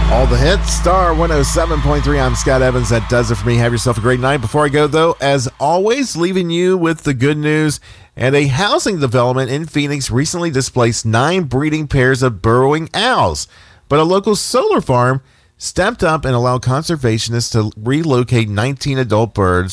All the hits, Star 107.3. I'm Scott Evans. That does it for me. Have yourself a great night. Before I go, though, as always, leaving you with the good news. And a housing development in Phoenix recently displaced 9 breeding pairs of burrowing owls. But a local solar farm stepped up and allowed conservationists to relocate 19 adult birds